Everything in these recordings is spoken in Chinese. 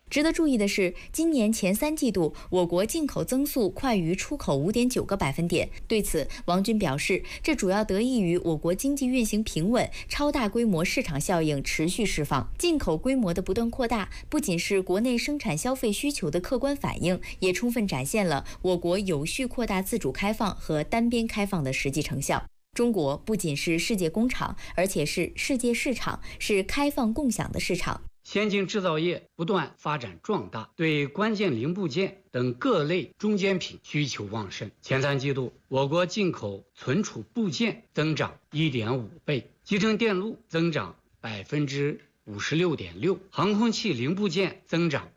值得注意的是，今年前3季度，我国进口增速快于出口5.9个百分点。对此，王军表示，这主要得益于我国经济运行平稳，超大规模市场效应持续释放。进口规模的不断扩大，不仅是国内生产消费需求的客观反映，也充分展现了我国有序扩大自主开放和单边开放的实际成效。中国不仅是世界工厂，而且是世界市场，是开放共享的市场。 先进制造业不断发展壮大，对关键零部件等各类中间品需求旺盛。前3季度，我国进口存储部件增长1.5倍，集成电路增长56.6%，航空器零部件增长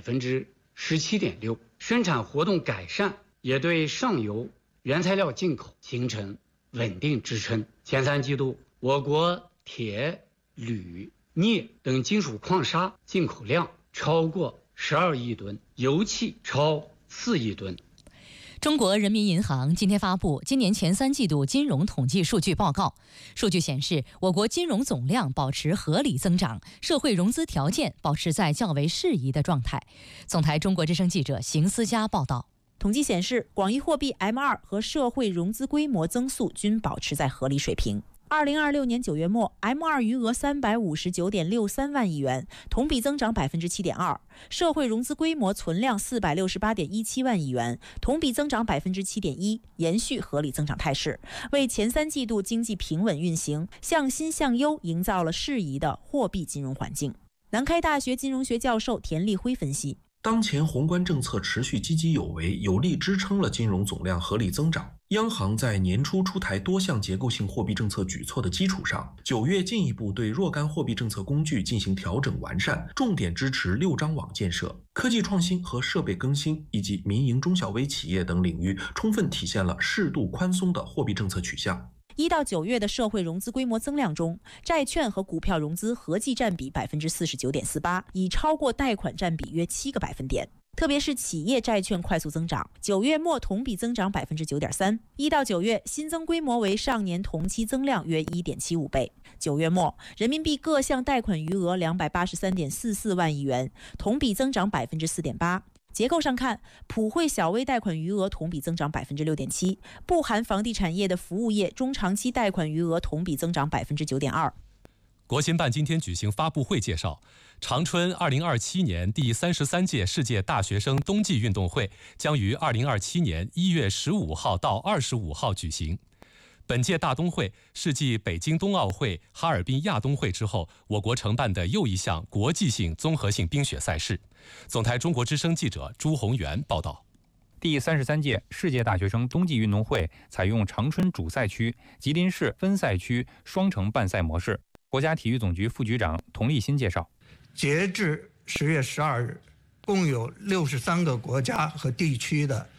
17.6%。生产活动改善也对上游原材料进口形成稳定支撑。前3季度，我国铁、铝、镍等金属矿砂进口量超过12亿吨，油气超4亿吨。 中国人民银行今天发布今年前3季度金融统计数据报告。数据显示，我国金融总量保持合理增长，社会融资条件保持在较为适宜的状态。总台中国之声记者邢思佳报道。 统计显示，广义货币 M2 和社会融资规模增速均保持在合理水平。2026年9月末 ，M2 余额359.63万亿元，同比增长7.2%；社会融资规模存量468.17万亿元，同比增长7.1%，延续合理增长态势，为前3季度经济平稳运行、向新向优营造了适宜的货币金融环境。南开大学金融学教授田立辉分析。 当前宏观政策持续积极有为，有力支撑了金融总量合理增长。央行在年初出台多项结构性货币政策举措的基础上，9月进一步对若干货币政策工具进行调整完善，重点支持6张网建设、科技创新和设备更新以及民营中小微企业等领域，充分体现了适度宽松的货币政策取向。 1到9月的社会融资规模增量中，债券和股票融资合计占比49.48%，已超过贷款占比约7个百分点。特别是企业债券快速增长，9月末同比增长9.3%。1到9月新增规模为上年同期增量约1.75倍。9月末，人民币各项贷款余额283.44万亿元，同比增长4.8%。结构上看，普惠小微贷款余额同比增长6.7%，不含房地产业的服务业中长期贷款余额同比增长9.2%。 国新办今天举行发布会介绍，长春2027年第33届世界大学生冬季运动会将于2027年1月15号到25号举行。本届大冬会是继北京冬奥会、哈尔滨亚冬会之后，我国承办的又一项国际性综合性冰雪赛事。总台中国之声记者朱宏元报道。 第33届世界大学生冬季运动会采用长春主赛区、吉林市分赛区双城办赛模式。国家体育总局副局长童立新介绍， 截至10月12日，共有63个国家和地区的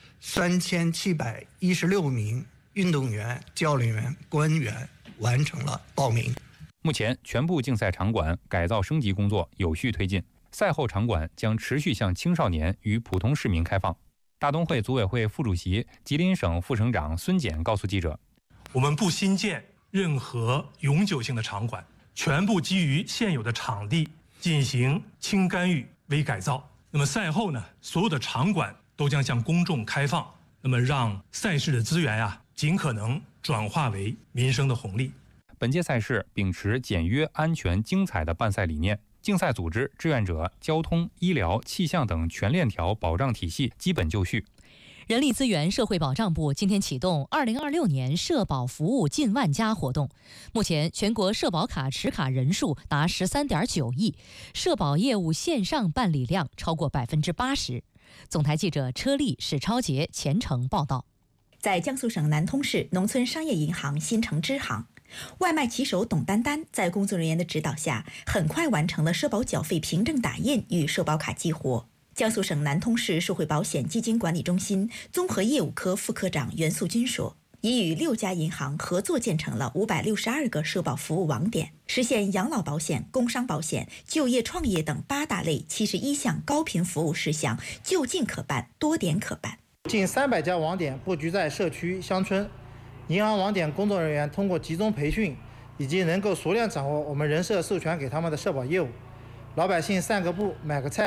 3716名运动员、教练员、官员完成了报名。 目前，全部竞赛场馆改造升级工作有序推进，赛后场馆将持续向青少年与普通市民开放。大冬会组委会副主席、吉林省副省长孙简告诉记者， 我们不新建任何永久性的场馆，全部基于现有的场地进行轻干预、微改造。那么赛后呢，所有的场馆都将向公众开放，那么让赛事的资源尽可能转化为民生的红利。 本届赛事秉持简约、安全、精彩的办赛理念，竞赛组织、志愿者、交通、医疗、气象等全链条保障体系基本就绪。 人力资源社会保障部今天启动2026年社保服务近万家活动。目前，全国社保卡持卡人数达13.9亿，社保业务线上办理量超过80%。总台记者车丽、史超杰前程报道。 在江苏省南通市农村商业银行新城支行，外卖骑手董丹丹在工作人员的指导下，很快完成了社保缴费凭证打印与社保卡激活。江苏省南通市社会保险基金管理中心综合业务科副科长袁素军说，已与6家银行合作建成了562个社保服务网点，实现养老保险、工伤保险、就业创业等8大类71项高频服务事项就近可办、多点可办。 近300家网点布局在社区、乡村，银行网点工作人员通过集中培训以及能够熟练掌握我们人社授权给他们的社保业务，老百姓散个步、买个菜